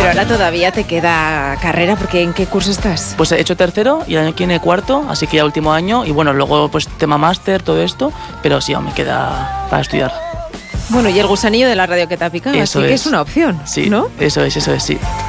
Pero ahora todavía te queda carrera, porque ¿en qué curso estás? Pues he hecho tercero y el año que viene cuarto, así que ya último año. Y bueno, luego pues tema máster, todo esto. Pero sí, aún me queda para estudiar. Bueno, y el gusanillo de la radio que te ha picado, Eso así que es una opción, sí, ¿no? Eso es, sí.